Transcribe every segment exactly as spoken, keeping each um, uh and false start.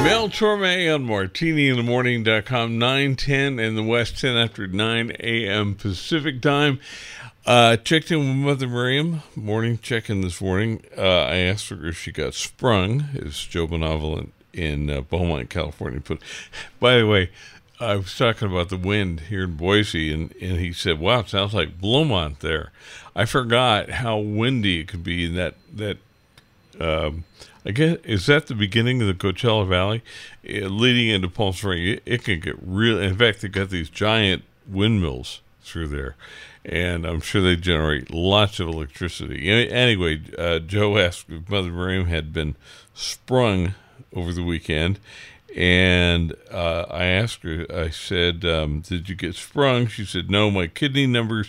Mel Torme on Martini in the Morning dot com, nine ten in the West, ten after nine a.m. Pacific time. Uh, checked in with Mother Miriam, morning check-in this morning. Uh, I asked her if she got sprung, as Joe Benevolent in uh, Beaumont, California put. By the way, I was talking about the wind here in Boise, and, and he said, wow, it sounds like Beaumont there. I forgot how windy it could be in that, that um, I guess, is that the beginning of the Coachella Valley? Uh, leading into Palm Springs, it, it can get real. In fact, they got these giant windmills through there, and I'm sure they generate lots of electricity. Anyway, uh, Joe asked if Mother Miriam had been sprung over the weekend, and uh, I asked her, I said, um, did you get sprung? She said, no, my kidney numbers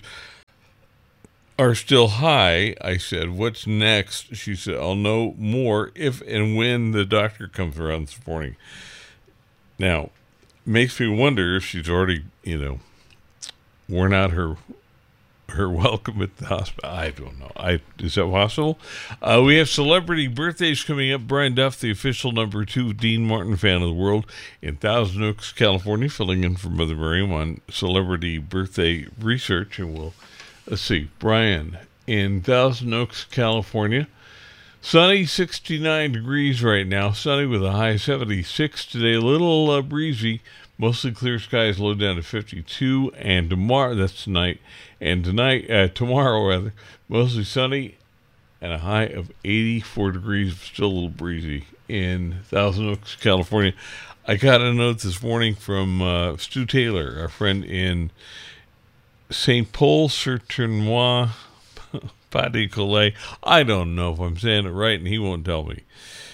are still high. I said, what's next? She said, I'll know more if and when the doctor comes around this morning. Now, makes me wonder if she's already, you know, worn out her her welcome at the hospital. I don't know. I is that possible? Uh, we have celebrity birthdays coming up. Brian Duff, the official number two Dean Martin fan of the world, in Thousand Oaks, California, filling in for Mother Miriam on celebrity birthday research. And we'll, let's see, Brian in Thousand Oaks, California. Sunny, sixty-nine degrees right now. Sunny with a high seventy-six today. A little uh, breezy. Mostly clear skies, low down to fifty-two, and tomorrow, that's tonight, and tonight, uh, tomorrow rather, mostly sunny, and a high of eighty-four degrees, still a little breezy in Thousand Oaks, California. I got a note this morning from uh, Stu Taylor, our friend in Saint Paul sur Tournois, Pas-de-Calais. I don't know if I'm saying it right, and he won't tell me.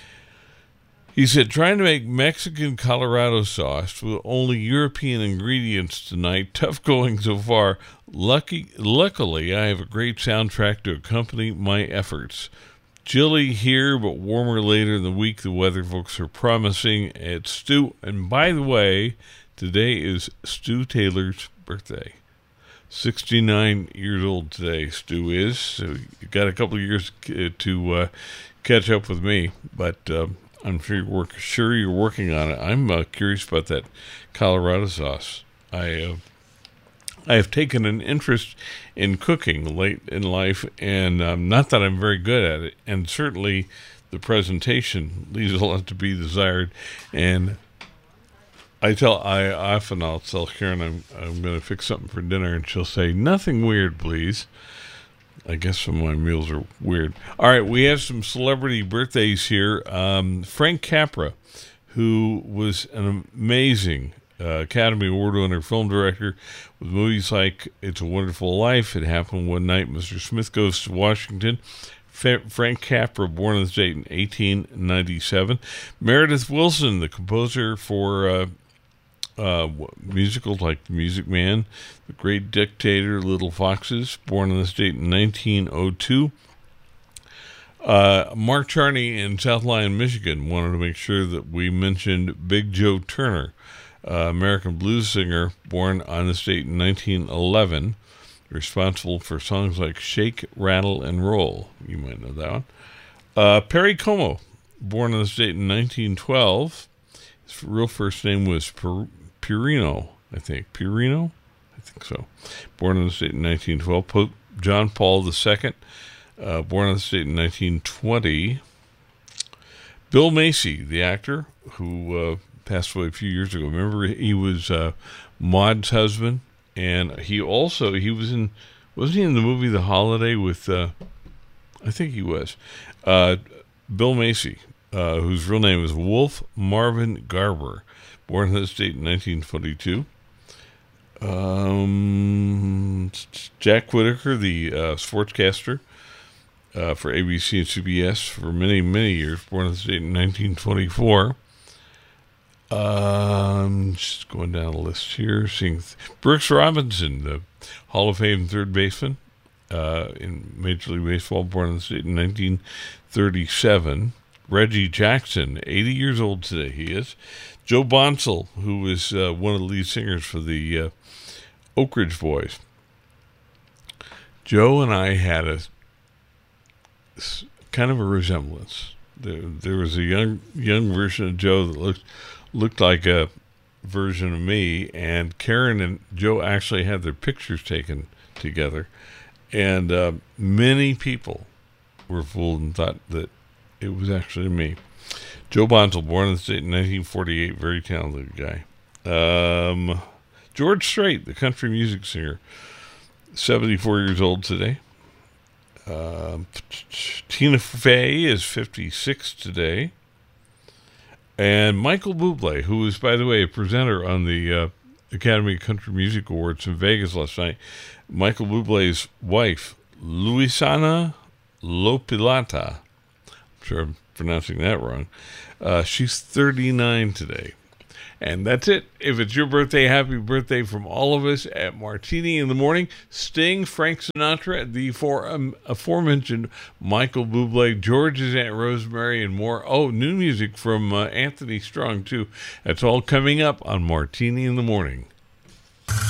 He said, trying to make Mexican Colorado sauce with only European ingredients tonight. Tough going so far. Lucky, luckily, I have a great soundtrack to accompany my efforts. Chilly here, but warmer later in the week. The weather folks are promising. It's Stu. And by the way, today is Stu Taylor's birthday. sixty-nine years old today, Stu is. So you got a couple of years to uh, catch up with me. But... Um, I'm sure you're, work, sure you're working on it. I'm uh, curious about that Colorado sauce. I uh, I have taken an interest in cooking late in life, and um, not that I'm very good at it, and certainly the presentation leaves a lot to be desired. And I tell I often I'll tell Karen I'm I'm going to fix something for dinner, and she'll say, "Nothing weird, please." I guess some of my meals are weird. All right, we have some celebrity birthdays here. Um, Frank Capra, who was an amazing uh, Academy Award winner film director with movies like It's a Wonderful Life, It Happened One Night, Mister Smith Goes to Washington. F- Frank Capra, born in the state in eighteen ninety-seven. Meredith Willson, the composer for... Uh, Uh, musicals like The Music Man, The Great Dictator, Little Foxes, born in the state in nineteen oh two. Uh, Mark Charney in South Lyon, Michigan, wanted to make sure that we mentioned Big Joe Turner, uh, American blues singer, born on the state in nineteen eleven, responsible for songs like Shake, Rattle, and Roll. You might know that one. Uh, Perry Como, born in the state in nineteen twelve. His real first name was Per- Purino, I think. Purino? I think so. Born in the state in nineteen twelve. Pope John Paul the Second, uh, born in the state in nineteen twenty. Bill Macy, the actor, who uh, passed away a few years ago. Remember, he was uh, Maud's husband, and he also, he was in, wasn't he in the movie The Holiday with, uh, I think he was, uh, Bill Macy, uh, whose real name is Wolf Marvin Garber, born in the state in nineteen twenty-two. Um, Jack Whitaker, the uh, sportscaster uh, for A B C and C B S for many, many years, born in the state in nineteen twenty-four. Um, just going down the list here, seeing th- Brooks Robinson, the Hall of Fame third baseman uh, in Major League Baseball, born in the state in nineteen thirty-seven. Reggie Jackson, eighty years old today, he is. Joe Bonsall, who was uh, one of the lead singers for the uh, Oak Ridge Boys. Joe and I had a kind of a resemblance. There, there was a young young version of Joe that looked looked like a version of me, and Karen and Joe actually had their pictures taken together, and uh, many people were fooled and thought that it was actually me. Joe Bonzel, born in the state in nineteen forty-eight, very talented guy. Um, George Strait, the country music singer, seventy-four years old today. Uh, Tina Fey is fifty-six today. And Michael Bublé, who was, by the way, a presenter on the uh, Academy of Country Music Awards in Vegas last night. Michael Bublé's wife, Luisana Lopilata. I'm sure I'm pronouncing that wrong. Uh, she's thirty-nine today. And that's it. If it's your birthday, happy birthday from all of us at Martini in the Morning. Sting, Frank Sinatra, the for, um, aforementioned Michael Bublé, George's Aunt Rosemary, and more. Oh, new music from uh, Anthony Strong, too. That's all coming up on Martini in the Morning.